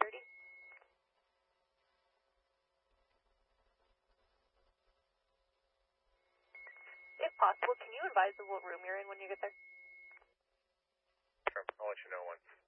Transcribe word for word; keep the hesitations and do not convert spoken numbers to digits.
thirty. If possible, can you advise of what room you're in when you get there? Sure, I'll let you know once